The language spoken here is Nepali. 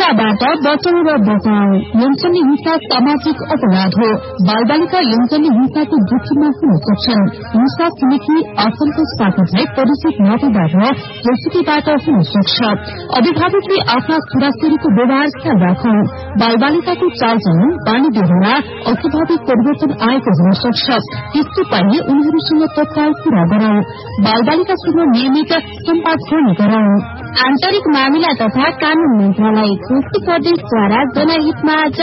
हिंसाबाट बचाउ र बचाउ। यौनजन्य हिंसा सामाजिक अपराध हो। बालबालिका यौनजन्य हिंसाको जोखिममा हुन सक्छन्। हिंसा छिमेकी असन्तोष साथीलाई परिचित नातेदार र प्रसुतिबाट हुन सक्छ। अभिभावकले आफ्ना छोराछोरीको व्यवहार ख्याल राखौं। बालबालिकाको चालचलन बानी व्यवहारमा अस्वाभाविक परिवर्तन आएको हुन सक्छ। त्यस्तो पाइए उनीहरूसँग तत्काल कुरा गरौं। बालबालिकासँग नियमित सम्वाद गर्ने गरौं। आन्तरिक मामिला तथा कानून मन्त्रालय, कोशी प्रदेशद्वारा जनहितमा